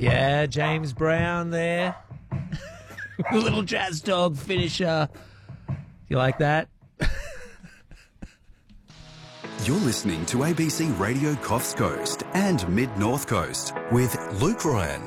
Yeah, James Brown there. Little jazz dog finisher. You like that? You're listening to ABC Radio Coffs Coast and Mid North Coast with Luke Ryan.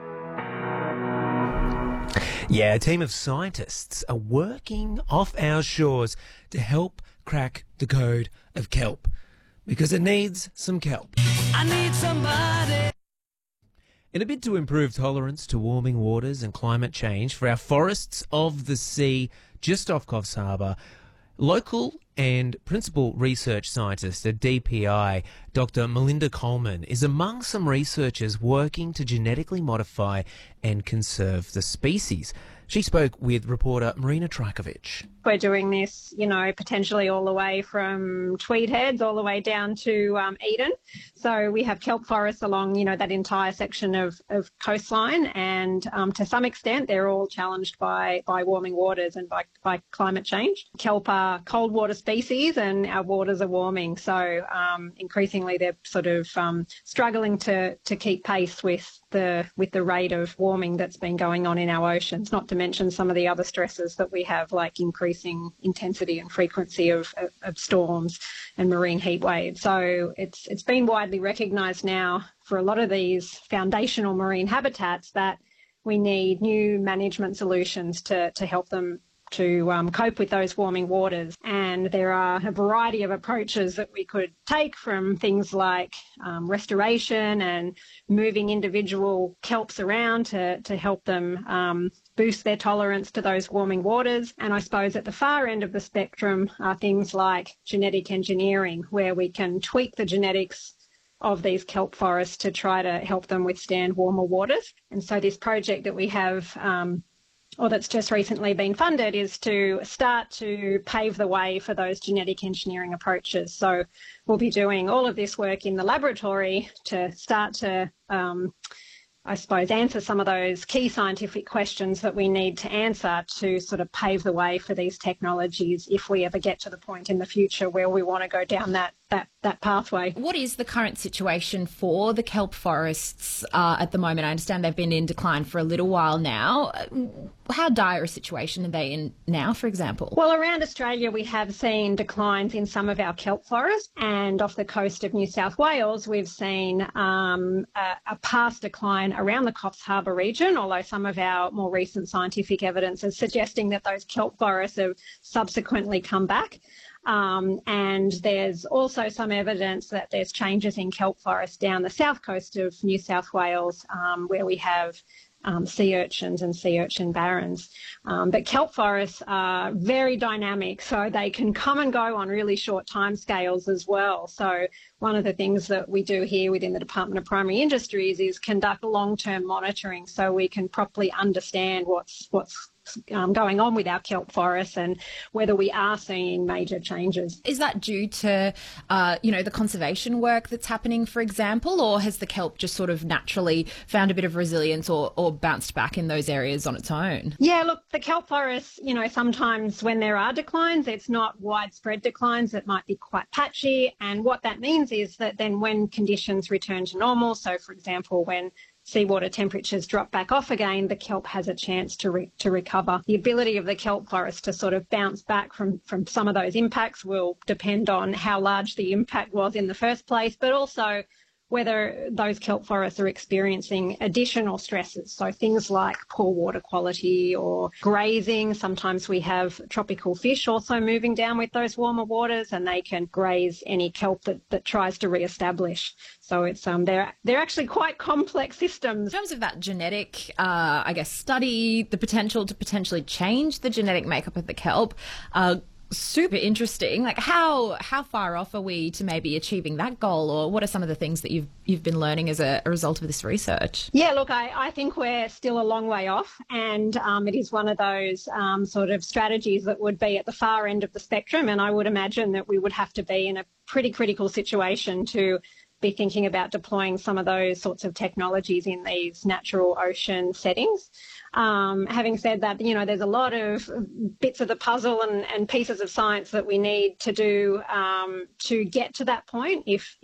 Yeah, a team of scientists are working off our shores to help crack the code of kelp because it needs some kelp. I need somebody. In a bid to improve tolerance to warming waters and climate change for our forests of the sea just off Coffs Harbour, local and principal research scientist at DPI, Dr. Melinda Coleman, is among some researchers working to genetically modify and conserve the species. She spoke with reporter Marina Trajkovic. We're doing this, potentially all the way from Tweed Heads all the way down to Eden. So we have kelp forests along, that entire section of coastline, and to some extent they're all challenged by warming waters and by climate change. Kelp are cold water species and our waters are warming. So increasingly they're sort of struggling to keep pace with the rate of warming that's been going on in our oceans, not to mention some of the other stresses that we have, like increasing intensity and frequency of storms and marine heat waves. So it's been widely recognised now for a lot of these foundational marine habitats that we need new management solutions to help them to cope with those warming waters. And there are a variety of approaches that we could take, from things like restoration and moving individual kelps around to help them boost their tolerance to those warming waters. And I suppose at the far end of the spectrum are things like genetic engineering, where we can tweak the genetics of these kelp forests to try to help them withstand warmer waters. And so this project that we have that's just recently been funded is to start to pave the way for those genetic engineering approaches. So we'll be doing all of this work in the laboratory to start to, answer some of those key scientific questions that we need to answer to sort of pave the way for these technologies if we ever get to the point in the future where we want to go down that pathway. What is the current situation for the kelp forests at the moment? I understand they've been in decline for a little while now. How dire a situation are they in now, for example? Well, around Australia we have seen declines in some of our kelp forests, and off the coast of New South Wales we've seen a past decline around the Coffs Harbour region, although some of our more recent scientific evidence is suggesting that those kelp forests have subsequently come back. And there's also some evidence that there's changes in kelp forests down the south coast of New South Wales, where we have sea urchins and sea urchin barrens. But kelp forests are very dynamic, so they can come and go on really short timescales as well. So one of the things that we do here within the Department of Primary Industries is conduct long-term monitoring so we can properly understand what's going on with our kelp forests and whether we are seeing major changes. Is that due to, the conservation work that's happening, for example, or has the kelp just sort of naturally found a bit of resilience or bounced back in those areas on its own? Yeah, look, the kelp forests, sometimes when there are declines, it's not widespread declines. It might be quite patchy. And what that means is that then when conditions return to normal, so for example, when seawater temperatures drop back off again, the kelp has a chance to recover. The ability of the kelp forest to sort of bounce back from some of those impacts will depend on how large the impact was in the first place, but also whether those kelp forests are experiencing additional stresses. So things like poor water quality or grazing. Sometimes we have tropical fish also moving down with those warmer waters, and they can graze any kelp that tries to re-establish. So it's they're actually quite complex systems. In terms of that genetic, study, the potential to potentially change the genetic makeup of the kelp, super interesting. Like how far off are we to maybe achieving that goal, or what are some of the things that you've been learning as a result of this research? Yeah, look, I think we're still a long way off, and it is one of those sort of strategies that would be at the far end of the spectrum, and I would imagine that we would have to be in a pretty critical situation to be thinking about deploying some of those sorts of technologies in these natural ocean settings. Having said that, there's a lot of bits of the puzzle and pieces of science that we need to do to get to that point if